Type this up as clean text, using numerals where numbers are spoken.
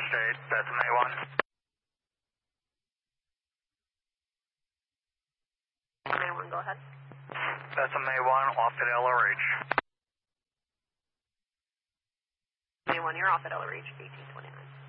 State, that's May 1. May 1, go ahead. That's May 1, off at LRH. May 1, you're off at LRH, 1829.